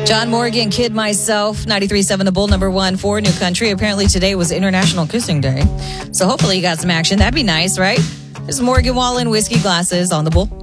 John Morgan, Kid Myself, 93.7 The Bull, number 1 for New Country. Apparently today was International Kissing Day. So hopefully you got some action. That'd be nice, right? This is Morgan Wallen, Whiskey Glasses on The Bull.